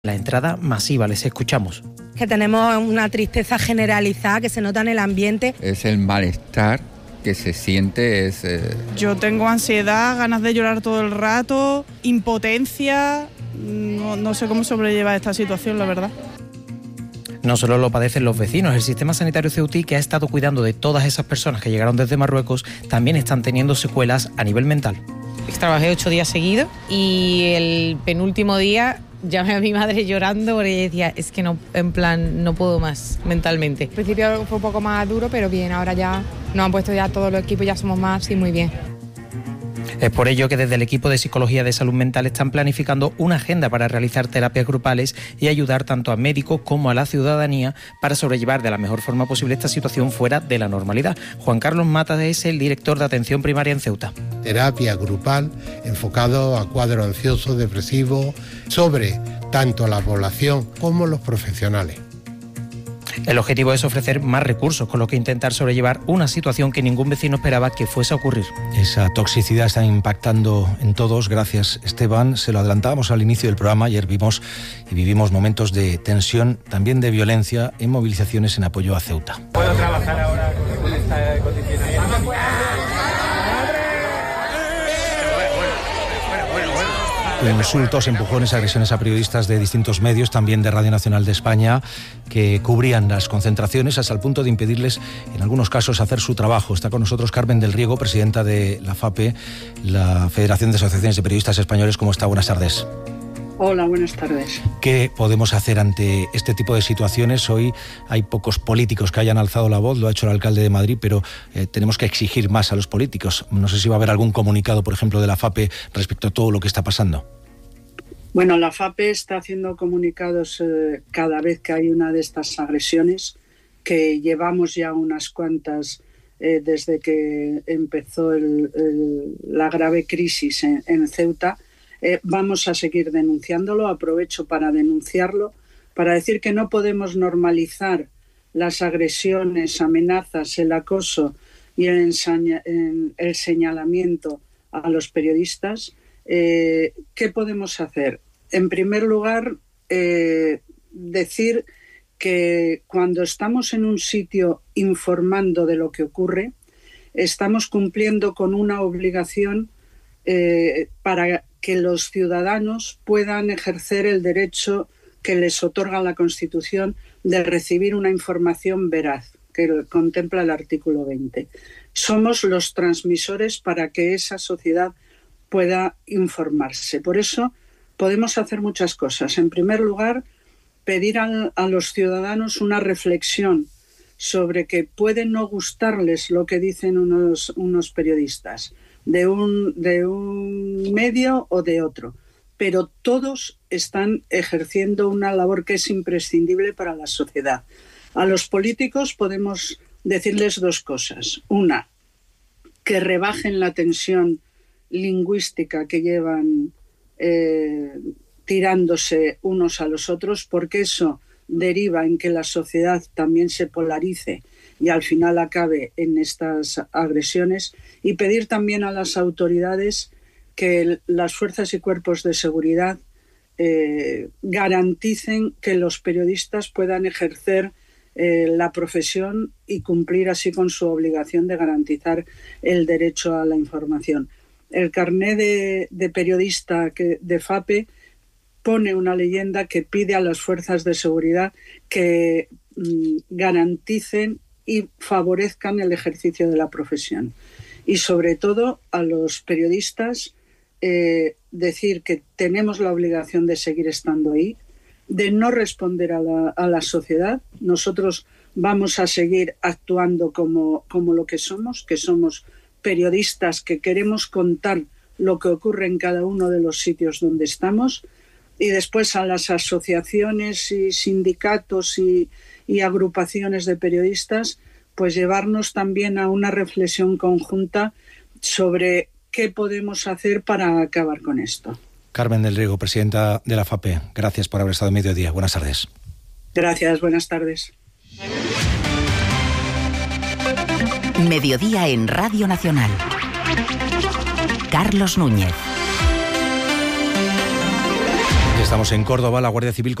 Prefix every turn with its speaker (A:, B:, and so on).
A: La entrada masiva, les escuchamos.
B: Que tenemos una tristeza generalizada que se nota en el ambiente.
C: Es el malestar que se siente.
D: Yo tengo ansiedad, ganas de llorar todo el rato, impotencia, no sé cómo sobrellevar esta situación, la verdad.
A: No solo lo padecen los vecinos, el sistema sanitario ceutí, que ha estado cuidando de todas esas personas que llegaron desde Marruecos, también están teniendo secuelas a nivel mental.
E: Trabajé 8 días seguidos y el penúltimo día llamé a mi madre llorando porque ella decía, es que no, en plan, no puedo más mentalmente.
F: Al principio fue un poco más duro, pero bien, ahora ya nos han puesto ya todos los equipos, ya somos más y muy bien.
A: Es por ello que desde el equipo de Psicología de Salud Mental están planificando una agenda para realizar terapias grupales y ayudar tanto a médicos como a la ciudadanía para sobrellevar de la mejor forma posible esta situación fuera de la normalidad. Juan Carlos Mata es el director de Atención Primaria en Ceuta.
G: Terapia grupal enfocado a cuadro ansioso, depresivo, sobre tanto la población como los profesionales.
A: El objetivo es ofrecer más recursos, con lo que intentar sobrellevar una situación que ningún vecino esperaba que fuese a ocurrir.
H: Esa toxicidad está impactando en todos. Gracias, Esteban. Se lo adelantábamos al inicio del programa. Ayer vimos y vivimos momentos de tensión, también de violencia, en movilizaciones en apoyo a Ceuta.
I: ¿Puedo trabajar ahora con esta condición?
H: Insultos, empujones, agresiones a periodistas de distintos medios, también de Radio Nacional de España, que cubrían las concentraciones hasta el punto de impedirles, en algunos casos, hacer su trabajo. Está con nosotros Carmen del Riego, presidenta de la FAPE, la Federación de Asociaciones de Periodistas Españoles. ¿Cómo está? Buenas tardes.
J: Hola, buenas tardes.
H: ¿Qué podemos hacer ante este tipo de situaciones? Hoy hay pocos políticos que hayan alzado la voz, lo ha hecho el alcalde de Madrid, pero tenemos que exigir más a los políticos. No sé si va a haber algún comunicado, por ejemplo, de la FAPE respecto a todo lo que está pasando.
J: Bueno, la FAPE está haciendo comunicados cada vez que hay una de estas agresiones, que llevamos ya unas cuantas desde que empezó la grave crisis en Ceuta. Vamos a seguir denunciándolo. Aprovecho para denunciarlo, para decir que no podemos normalizar las agresiones, amenazas, el acoso y el señalamiento a los periodistas. ¿Qué podemos hacer? En primer lugar, decir que cuando estamos en un sitio informando de lo que ocurre, estamos cumpliendo con una obligación para que los ciudadanos puedan ejercer el derecho que les otorga la Constitución de recibir una información veraz, que contempla el artículo 20. Somos los transmisores para que esa sociedad pueda informarse. Por eso podemos hacer muchas cosas. En primer lugar, pedir a los ciudadanos una reflexión sobre que puede no gustarles lo que dicen unos periodistas de un medio o de otro, pero todos están ejerciendo una labor que es imprescindible para la sociedad. A los políticos podemos decirles dos cosas. Una, que rebajen la tensión lingüística que llevan tirándose unos a los otros, porque eso deriva en que la sociedad también se polarice y al final acabe en estas agresiones, y pedir también a las autoridades que las fuerzas y cuerpos de seguridad garanticen que los periodistas puedan ejercer la profesión y cumplir así con su obligación de garantizar el derecho a la información. El carné de periodista de FAPE pone una leyenda que pide a las fuerzas de seguridad que garanticen y favorezcan el ejercicio de la profesión. Y sobre todo a los periodistas decir que tenemos la obligación de seguir estando ahí, de no responder a la sociedad. Nosotros vamos a seguir actuando como lo que somos periodistas que queremos contar lo que ocurre en cada uno de los sitios donde estamos, y después a las asociaciones y sindicatos y agrupaciones de periodistas, pues llevarnos también a una reflexión conjunta sobre qué podemos hacer para acabar con esto.
H: Carmen del Riego, presidenta de la FAPE, gracias por haber estado en Mediodía. Buenas tardes.
J: Gracias, buenas tardes.
K: Mediodía en Radio Nacional. Carlos Núñez.
H: Estamos en Córdoba. La Guardia Civil